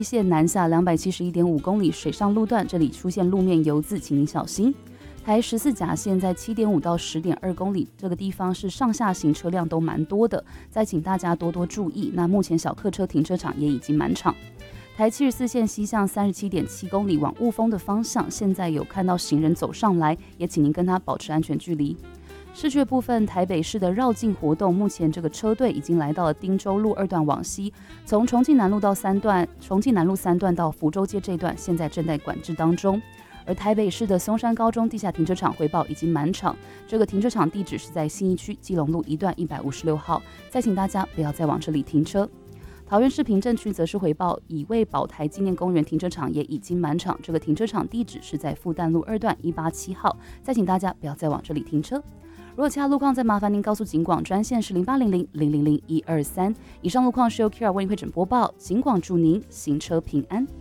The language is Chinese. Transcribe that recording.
线南下271.5公里水上路段，这里出现路面油渍，请您小心。台14甲线在7.5到10.2公里，这个地方是上下行车辆都蛮多的，再请大家多多注意。那目前小客车停车场也已经满场。台74线西向37.7公里往雾峰的方向，现在有看到行人走上来，也请您跟他保持安全距离。市区部分，台北市的绕境活动，目前这个车队已经来到了汀州路2段往西，从重庆南路3段到福州街这段，现在正在管制当中。而台北市的松山高中地下停车场回报已经满场，这个停车场地址是在信义区基隆路1段156号，再请大家不要再往这里停车。桃园市平镇区则是回报，乙未宝台纪念公园停车场也已经满场，这个停车场地址是在复旦路2段187号，再请大家不要再往这里停车。如果其他路况，再麻烦您告诉警广专线是0800-000-123。以上路况是由 Kira 为您会诊播报，警广祝您行车平安。